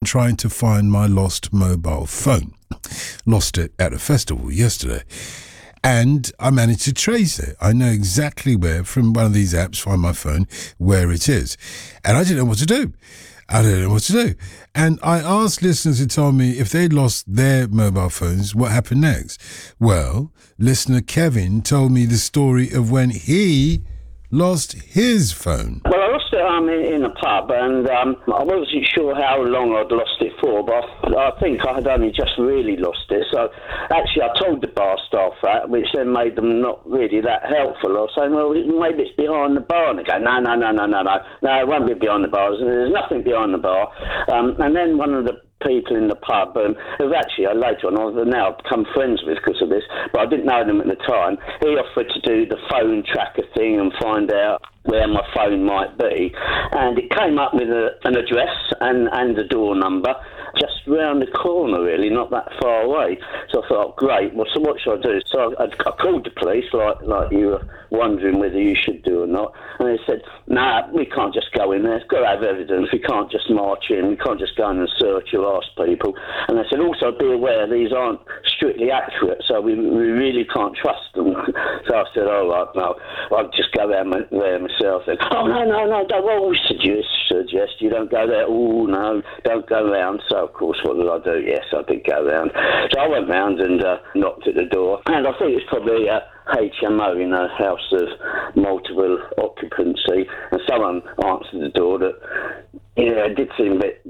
trying to find my lost mobile phone. Lost it at a festival yesterday. And I managed to trace it. I know exactly where, from one of these apps, Find My Phone, where it is. And I didn't know what to do. And I asked listeners to tell me if they'd lost their mobile phones, what happened next. Well, listener Kevin told me the story of when he lost his phone. Well, I lost it in a pub, and I wasn't sure how long I'd lost it for, but I think I had only just really lost it. So actually I told the bar staff that, which then made them not really that helpful. I was saying, well, maybe it's behind the bar. And they go, no, it won't be behind the bar. There's nothing behind the bar. And then one of the people in the pub, who actually later on I've now become friends with because of this, but I didn't know them at the time. He offered to do the phone tracker thing and find out where my phone might be, and it came up with an address and a door number just round the corner, really, not that far away. So I thought, great, well, so what should I do? So I called the police, like you were wondering whether you should do or not, and they said, nah, we can't just go in there, it's got to have evidence, we can't just march in, we can't just go in and search or ask people. And they said, also be aware these aren't strictly accurate, so we really can't trust them. So I said, all right, no, I'll just go there myself. Then, oh, no, don't always suggest you don't go there. Oh, no, don't go round. So, of course, what did I do? Yes, I did go round. So I went round and knocked at the door, and I think it's probably HMO in a house of multiple occupancy, and someone answered the door that, it did seem a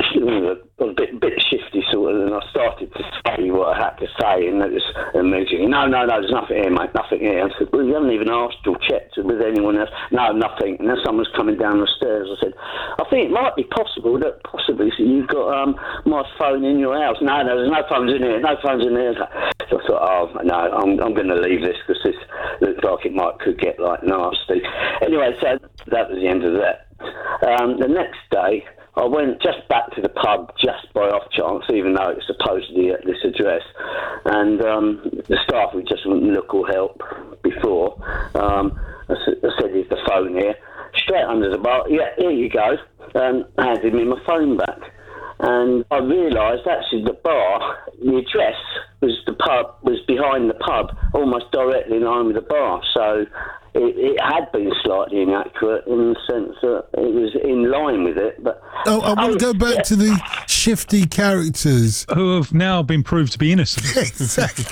bit shifty sort of, and I started to say what I had to say, and it was immediately, no, there's nothing here, mate, nothing here. I said, well, you haven't even asked or checked with anyone else. No, nothing. And then someone's coming down the stairs. I said, I think it might be possible that possibly you've got my phone in your house. No, there's no phones in here, So I thought, oh, no, I'm going to leave this because this looks like it could get nasty. Anyway, so that was the end of that. The next day, I went just back to the pub just by off chance, even though it's supposedly at this address. And the staff would just wouldn't look or help before. I said, is the phone here? Straight under the bar, yeah, here you go. And handed me my phone back. And I realised actually the address was behind the pub, almost directly in line with the bar. So it had been slightly inaccurate in the sense that it was in line with it. But I want to go back to the shifty characters who have now been proved to be innocent. Exactly.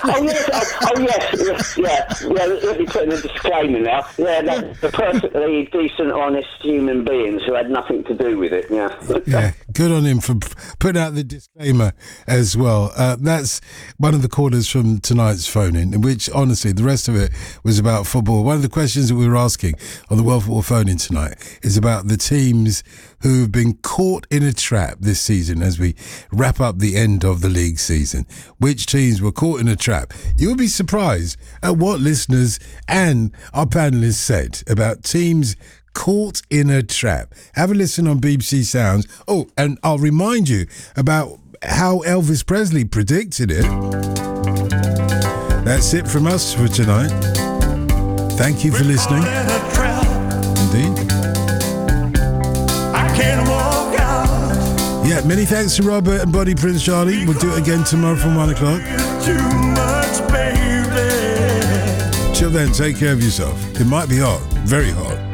Yes. Let me put in a disclaimer now. Yeah, they're perfectly decent, honest human beings who had nothing to do with it. Yeah, good on him for putting out the disclaimer as well. That's one of the callers from tonight's phone-in, in which, honestly, the rest of it was about football. One of the questions that we were asking on the World Football phone-in tonight is about the teams who've been caught in a trap this season as we wrap up the end of the league season. Which teams were caught in a trap? You'll be surprised at what listeners and our panellists said about teams caught in a trap. Have a listen on BBC Sounds. Oh, and I'll remind you about how Elvis Presley predicted it. That's it from us for tonight. Thank you for listening. Indeed. I can't walk out. Yeah, many thanks to Robert and Buddy Prince Charlie. We'll do it again tomorrow from 1 o'clock. Too much, baby. Till then, take care of yourself. It might be hot, very hot.